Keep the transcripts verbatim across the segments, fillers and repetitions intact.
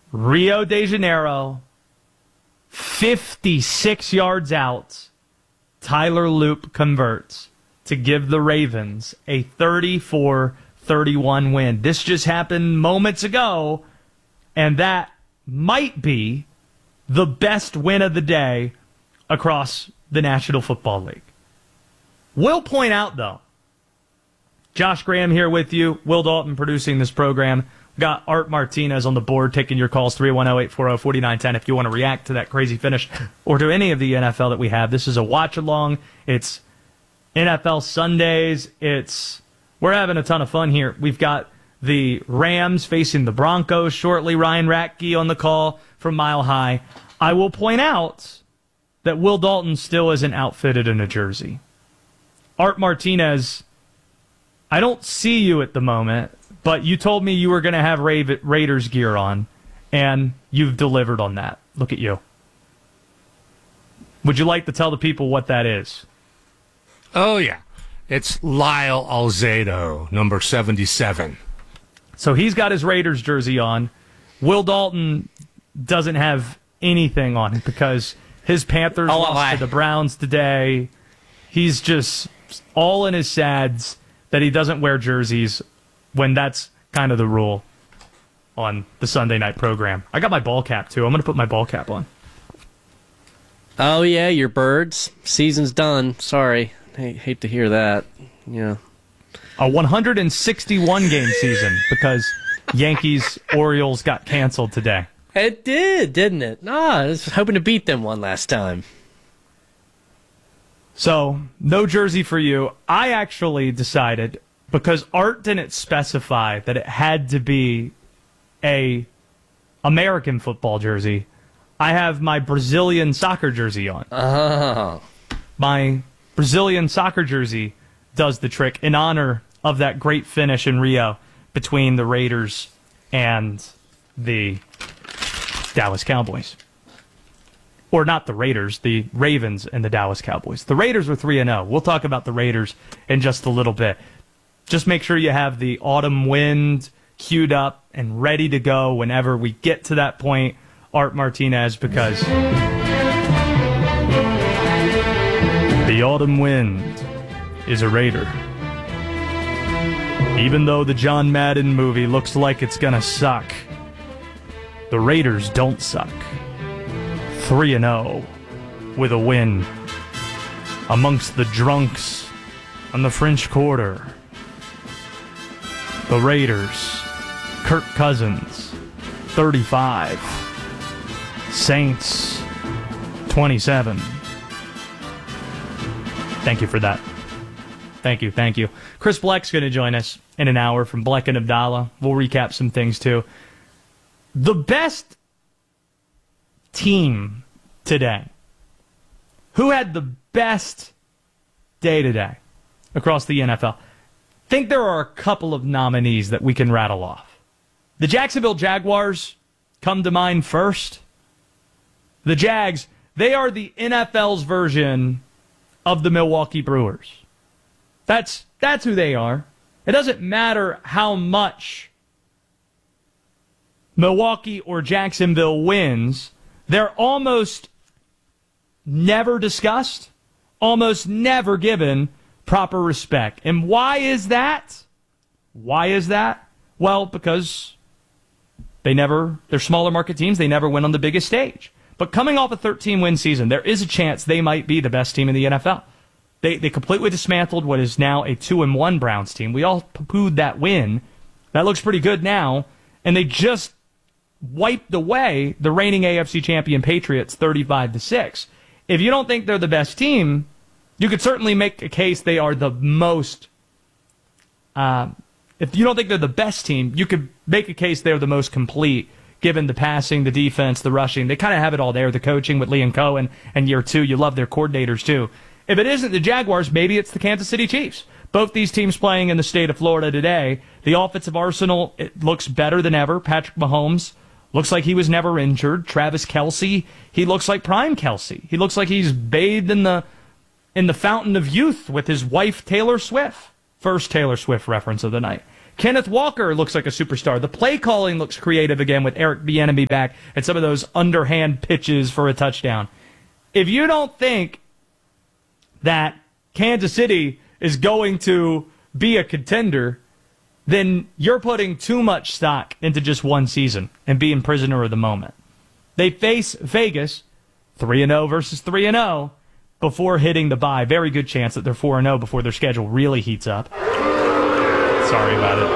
Rio de Janeiro, fifty-six yards out, Tyler Loop converts to give the Ravens a thirty-four thirty-one win. This just happened moments ago, and that might be the best win of the day across the National Football League. Will point out, though, Josh Graham here with you, Will Dalton producing this program. Got Art Martinez on the board taking your calls, three one zero, eight four zero, four nine one zero if you want to react to that crazy finish or to any of the N F L that we have. This is a watch-along. It's N F L Sundays. It's We're having a ton of fun here. We've got the Rams facing the Broncos shortly. Ryan Ratke on the call from Mile High. I will point out that Will Dalton still isn't outfitted in a jersey. Art Martinez, I don't see you at the moment, but you told me you were going to have Ra- Raiders gear on, and you've delivered on that. Look at you. Would you like to tell the people what that is? Oh, yeah. It's Lyle Alzado, number seventy-seven. So he's got his Raiders jersey on. Will Dalton doesn't have anything on it because his Panthers oh, lost I... to the Browns today. He's just all in his sads that he doesn't wear jerseys when that's kind of the rule on the Sunday night program. I got my ball cap, too. I'm going to put my ball cap on. Oh, yeah, your Birds. Season's done. Sorry. I hate to hear that. Yeah. A one hundred sixty-one game season because Yankees Orioles got canceled today. It did, didn't it? No, I was hoping to beat them one last time. So, no jersey for you. I actually decided, because Art didn't specify that it had to be a American football jersey, I have my Brazilian soccer jersey on. Oh. My Brazilian soccer jersey does the trick in honor of that great finish in Rio between the Raiders and the Dallas Cowboys. Or not the Raiders, the Ravens and the Dallas Cowboys. The Raiders were three and oh. We'll talk about the Raiders in just a little bit. Just make sure you have the autumn wind queued up and ready to go whenever we get to that point, Art Martinez, because the autumn wind is a Raider. Even though the John Madden movie looks like it's gonna suck, the Raiders don't suck. three and oh with a win amongst the drunks on the French Quarter. The Raiders, Kirk Cousins, thirty-five. Saints, twenty-seven. Thank you for that. Thank you, thank you. Chris Bleck's going to join us in an hour from Bleck and Abdallah. We'll recap some things, too. The best team today. Who had the best day today across the N F L? I think there are a couple of nominees that we can rattle off. The Jacksonville Jaguars come to mind first. The Jags, they are the N F L's version of the Milwaukee Brewers. That's that's who they are. It doesn't matter how much Milwaukee or Jacksonville wins, they're almost never discussed, almost never given proper respect. And why is that? Why is that? Well, because they never, they're smaller market teams, they never win on the biggest stage. But coming off a thirteen-win season, there is a chance they might be the best team in the N F L. They they completely dismantled what is now a two and one Browns team. We all poo-pooed that win. That looks pretty good now. And they just wiped away the reigning A F C champion Patriots thirty-five to six. If you don't think they're the best team, you could certainly make a case they are the most... Uh, if you don't think they're the best team, you could make a case they're the most complete, given the passing, the defense, the rushing. They kind of have it all there. The coaching with Liam Cohen and year two. You love their coordinators, too. If it isn't the Jaguars, maybe it's the Kansas City Chiefs. Both these teams playing in the state of Florida today. The offensive arsenal, it looks better than ever. Patrick Mahomes looks like he was never injured. Travis Kelce, he looks like prime Kelce. He looks like he's bathed in the in the fountain of youth with his wife, Taylor Swift. First Taylor Swift reference of the night. Kenneth Walker looks like a superstar. The play calling looks creative again with Eric Bieniemy back and some of those underhand pitches for a touchdown. If you don't think that Kansas City is going to be a contender, then you're putting too much stock into just one season and being prisoner of the moment. They face Vegas, three and oh versus three and oh, before hitting the bye. Very good chance that they're four and oh before their schedule really heats up. Sorry about it.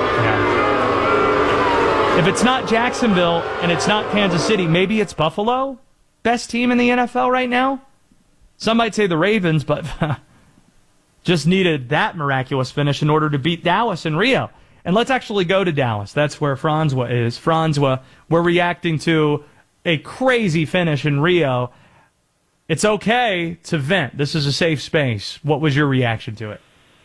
Yeah. If it's not Jacksonville and it's not Kansas City, maybe it's Buffalo? Best team in the N F L right now? Some might say the Ravens, but just needed that miraculous finish in order to beat Dallas in Rio. And let's actually go to Dallas. That's where Francois is. Francois, we're reacting to a crazy finish in Rio. It's okay to vent. This is a safe space. What was your reaction to it?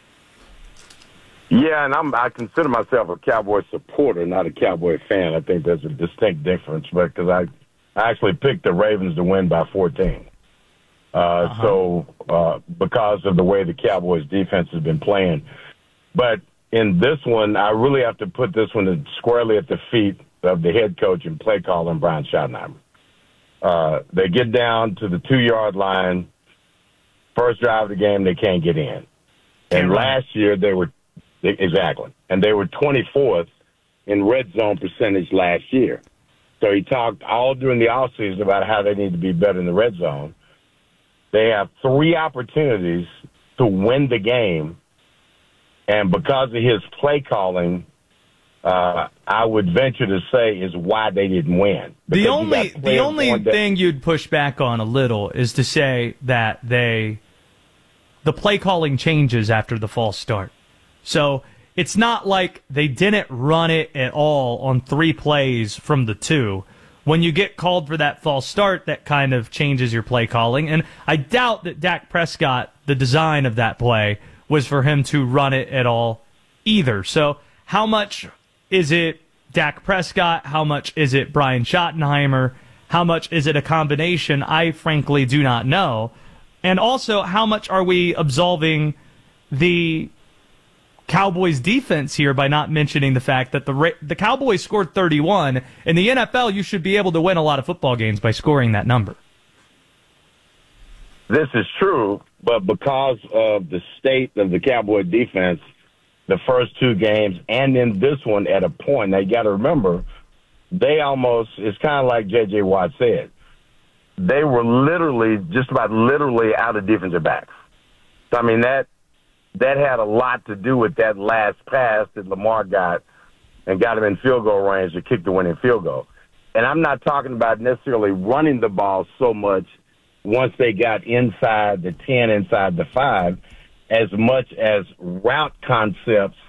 Yeah, and I'm, I consider myself a Cowboy supporter, not a Cowboy fan. I think there's a distinct difference, but because I, I actually picked the Ravens to win by fourteen. Uh, uh-huh. So uh, because of the way the Cowboys defense has been playing. But in this one, I really have to put this one squarely at the feet of the head coach and play caller, Brian Schottenheimer. Uh, they get down to the two-yard line. First drive of the game, they can't get in. And last year, they were Exactly. And they were twenty-fourth in red zone percentage last year. So he talked all during the offseason about how they need to be better in the red zone. They have three opportunities to win the game. And because of his play calling, uh, I would venture to say is why they didn't win. Because the only the only thing you'd push back on a little is to say that they the play calling changes after the false start. So it's not like they didn't run it at all on three plays from the two. When you get called for that false start, that kind of changes your play calling. And I doubt that Dak Prescott, the design of that play, was for him to run it at all either. So how much is it Dak Prescott? How much is it Brian Schottenheimer? How much is it a combination? I frankly do not know. And also, how much are we absolving the Cowboys defense here by not mentioning the fact that the the Cowboys scored thirty-one. In the N F L, you should be able to win a lot of football games by scoring that number. This is true, but because of the state of the Cowboy defense, the first two games and then this one at a point, now you got to remember, they almost, it's kind of like J J. Watt said, they were literally, just about literally out of defensive backs. So, I mean, that That had a lot to do with that last pass that Lamar got and got him in field goal range to kick the winning field goal. And I'm not talking about necessarily running the ball so much once they got inside the ten, inside the five, as much as route concepts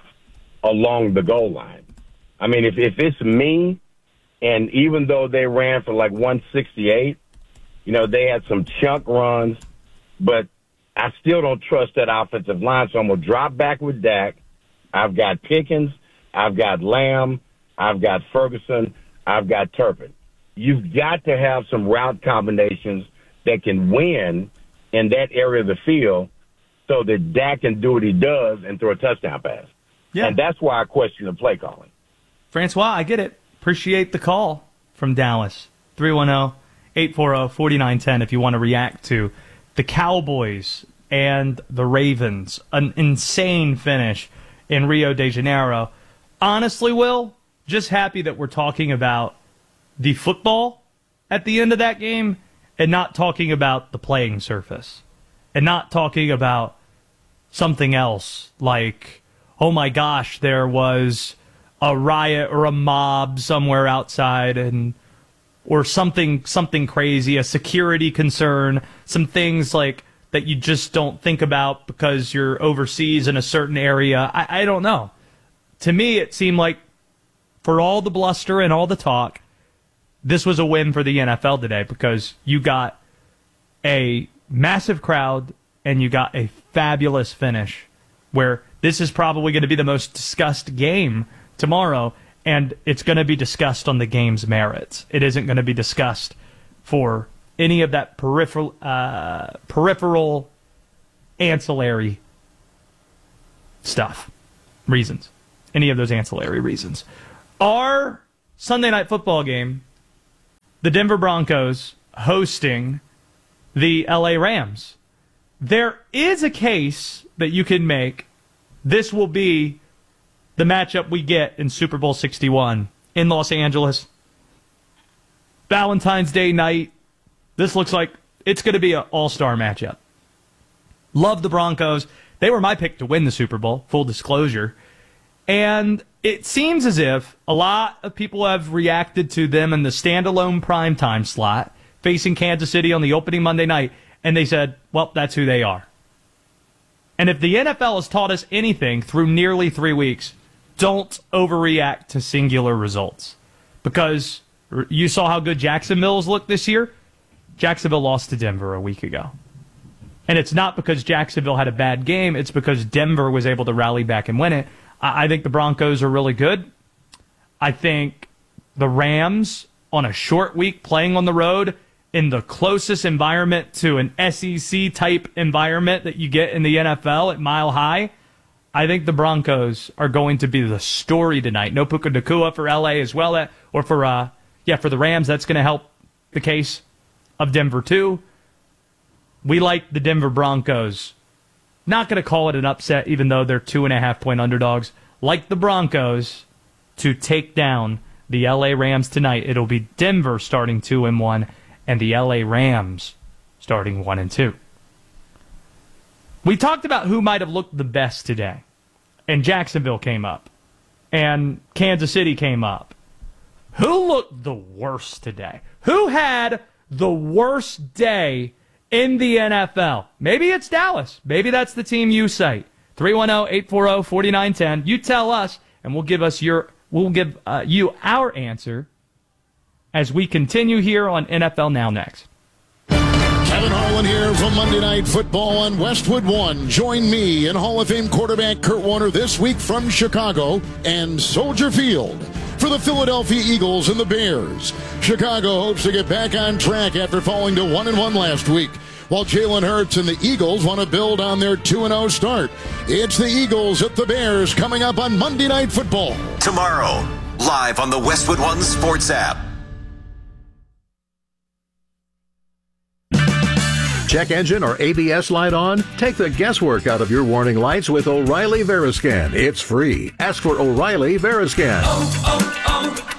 along the goal line. I mean, if, if it's me, and even though they ran for like one sixty-eight, you know, they had some chunk runs, but I still don't trust that offensive line, so I'm going to drop back with Dak. I've got Pickens. I've got Lamb. I've got Ferguson. I've got Turpin. You've got to have some route combinations that can win in that area of the field so that Dak can do what he does and throw a touchdown pass. Yeah. And that's why I question the play calling. Francois, I get it. Appreciate the call from Dallas. three one zero, eight four zero, four nine one zero if you want to react to the Cowboys and the Ravens. An insane finish in Rio de Janeiro. Honestly, Will, just happy that we're talking about the football at the end of that game and not talking about the playing surface and not talking about something else like, oh my gosh, there was a riot or a mob somewhere outside and or something something crazy, a security concern, some things like that you just don't think about because you're overseas in a certain area. I, I don't know. To me, it seemed like for all the bluster and all the talk, this was a win for the N F L today because you got a massive crowd and you got a fabulous finish where this is probably going to be the most discussed game tomorrow, and it's going to be discussed on the game's merits. It isn't going to be discussed for any of that peripheral, uh, peripheral ancillary stuff, reasons. any of those ancillary reasons. Our Sunday night football game, the Denver Broncos hosting the L A Rams. There is a case that you can make. This will be the matchup we get in Super Bowl sixty-one in Los Angeles. Valentine's Day night. This looks like it's going to be an all-star matchup. Love the Broncos. They were my pick to win the Super Bowl, full disclosure. And it seems as if a lot of people have reacted to them in the standalone primetime slot, facing Kansas City on the opening Monday night, and they said, well, that's who they are. And if the N F L has taught us anything through nearly three weeks, don't overreact to singular results. Because you saw how good Jacksonville's looked this year. Jacksonville lost to Denver a week ago. And it's not because Jacksonville had a bad game. It's because Denver was able to rally back and win it. I think the Broncos are really good. I think the Rams, on a short week playing on the road in the closest environment to an S E C-type environment that you get in the N F L at Mile High, I think the Broncos are going to be the story tonight. No Puka Nacua for L A as well, or for uh, yeah for the Rams. That's going to help the case of Denver too. We like the Denver Broncos. Not going to call it an upset, even though they're two and a half point underdogs. Like the Broncos to take down the L A Rams tonight. It'll be Denver starting two and one, and the L A Rams starting one and two. We talked about who might have looked the best today, and Jacksonville came up, and Kansas City came up. Who looked the worst today? Who had the worst day in the N F L? Maybe it's Dallas. Maybe that's the team you cite. three one zero, eight four zero, four nine one zero. You tell us, and we'll give us your we'll give uh, you our answer as we continue here on N F L Now next. Kevin Harlan here from Monday Night Football on Westwood One. Join me and Hall of Fame quarterback Kurt Warner this week from Chicago and Soldier Field for the Philadelphia Eagles and the Bears. Chicago hopes to get back on track after falling to one and one last week, while Jalen Hurts and the Eagles want to build on their two and oh start. It's the Eagles at the Bears coming up on Monday Night Football. Tomorrow, live on the Westwood One Sports app. Check engine or A B S light on? Take the guesswork out of your warning lights with O'Reilly Veriscan. It's free. Ask for O'Reilly Veriscan. Oh,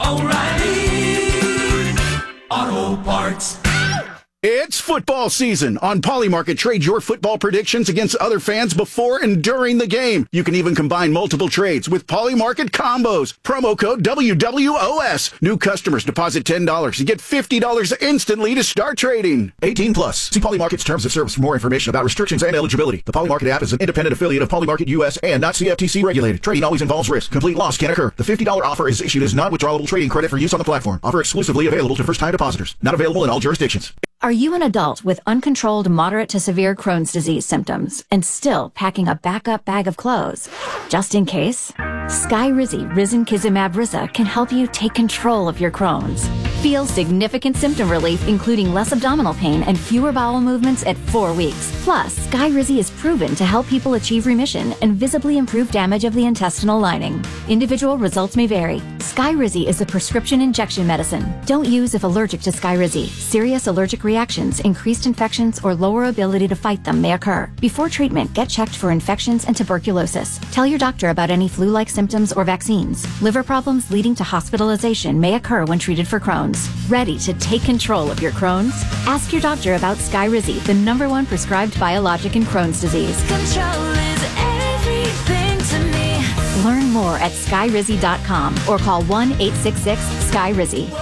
oh, oh, O'Reilly Auto Parts. It's football season. On Polymarket, trade your football predictions against other fans before and during the game. You can even combine multiple trades with Polymarket combos. Promo code W W O S. New customers deposit ten dollars and get fifty dollars instantly to start trading. eighteen plus. See Polymarket's terms of service for more information about restrictions and eligibility. The Polymarket app is an independent affiliate of Polymarket U S and not C F T C regulated. Trading always involves risk. Complete loss can occur. The fifty dollars offer is issued as non-withdrawable trading credit for use on the platform. Offer exclusively available to first-time depositors. Not available in all jurisdictions. Are you an adult with uncontrolled moderate to severe Crohn's disease symptoms and still packing a backup bag of clothes? Just in case, Skyrizi Risankizumab Riza can help you take control of your Crohn's. Feel significant symptom relief, including less abdominal pain and fewer bowel movements at four weeks. Plus, Skyrizi is proven to help people achieve remission and visibly improve damage of the intestinal lining. Individual results may vary. Skyrizi is a prescription injection medicine. Don't use if allergic to Skyrizi. Serious allergic reactions, increased infections, or lower ability to fight them may occur. Before treatment, get checked for infections and tuberculosis. Tell your doctor about any flu-like symptoms or vaccines. Liver problems leading to hospitalization may occur when treated for Crohn's. Ready to take control of your Crohn's? Ask your doctor about Skyrizi, the number one prescribed biologic in Crohn's disease. Control is everything to me. Learn more at skyrizi dot com or call one eight six six SKYRIZI.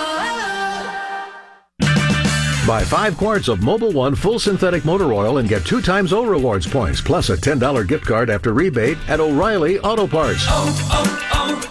Buy five quarts of Mobil One full synthetic motor oil and get two times O Rewards points, plus a ten dollars gift card after rebate at O'Reilly Auto Parts. Oh,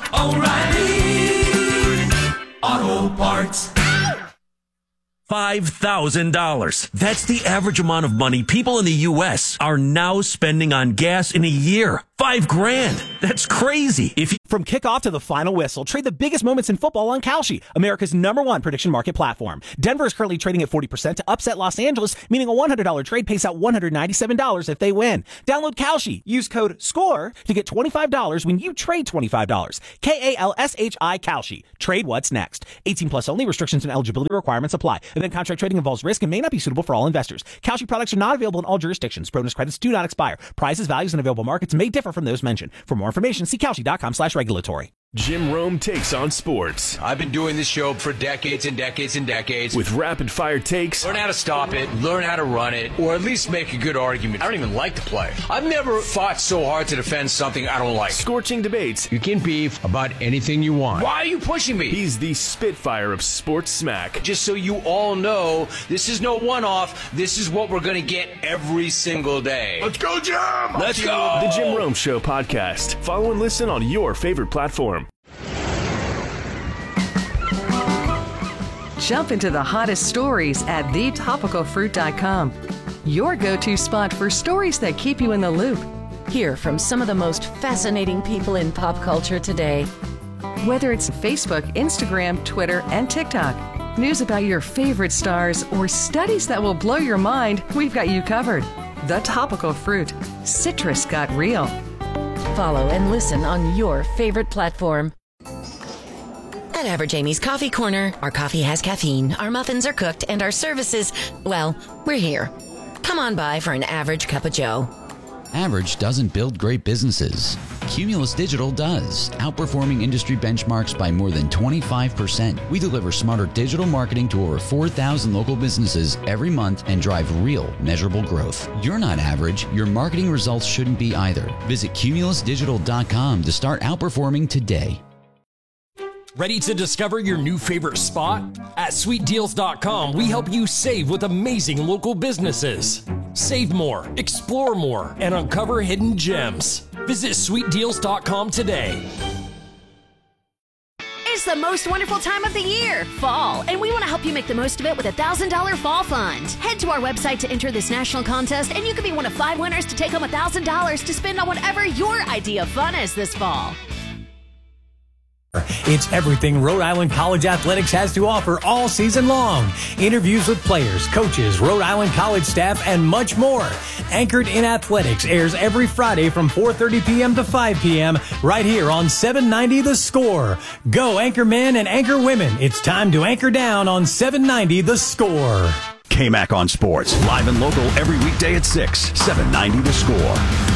oh, oh, O'Reilly Auto Parts. five thousand dollars. That's the average amount of money people in the U S are now spending on gas in a year. Five grand. That's crazy. If you- From kickoff to the final whistle, trade the biggest moments in football on Kalshi, America's number one prediction market platform. Denver is currently trading at forty percent to upset Los Angeles, meaning a one hundred dollars trade pays out one hundred ninety-seven dollars if they win. Download Kalshi. Use code SCORE to get twenty-five dollars when you trade twenty-five dollars. K A L S H I Kalshi. Trade what's next. eighteen plus only. Restrictions and eligibility requirements apply. Event contract trading involves risk and may not be suitable for all investors. Kalshi products are not available in all jurisdictions. Bonus credits do not expire. Prices, values, and available markets may differ from those mentioned. For more information, see Kalshi.com slash regulatory. Jim Rome takes on sports. I've been doing this show for decades and decades and decades. With rapid fire takes. Learn how to stop it, learn how to run it, or at least make a good argument. I don't even like to play. I've never fought so hard to defend something I don't like. Scorching debates. You can beef about anything you want. Why are you pushing me? He's the Spitfire of sports smack. Just so you all know, this is no one-off. This is what we're going to get every single day. Let's go, Jim! Let's go! The Jim Rome Show podcast. Follow and listen on your favorite platform. Jump into the hottest stories at the topical fruit dot com. Your go-to spot for stories that keep you in the loop. Hear from some of the most fascinating people in pop culture today. Whether it's Facebook, Instagram, Twitter, and TikTok, news about your favorite stars, or studies that will blow your mind, we've got you covered. The Topical Fruit. Citrus got real. Follow and listen on your favorite platform. At Average Amy's Coffee Corner, our coffee has caffeine, our muffins are cooked, and our services, well, we're here. Come on by for an average cup of joe. Average doesn't build great businesses. Cumulus Digital does, outperforming industry benchmarks by more than twenty-five percent. We deliver smarter digital marketing to over four thousand local businesses every month and drive real, measurable growth. You're not average. Your marketing results shouldn't be either. Visit cumulus digital dot com to start outperforming today. Ready to discover your new favorite spot? At sweet deals dot com, we help you save with amazing local businesses. Save more, explore more, and uncover hidden gems. Visit sweet deals dot com today. It's the most wonderful time of the year, fall, and we want to help you make the most of it with a one thousand dollars Fall Fund. Head to our website to enter this national contest, and you could be one of five winners to take home one thousand dollars to spend on whatever your idea of fun is this fall. It's everything Rhode Island College Athletics has to offer all season long. Interviews with players, coaches, Rhode Island College staff, and much more. Anchored in Athletics airs every Friday from four thirty p.m. to five p.m. right here on seven ninety The Score. Go Anchor Men and Anchor Women. It's time to anchor down on seven ninety The Score. K-Mac on Sports, live and local every weekday at six, seven ninety The Score.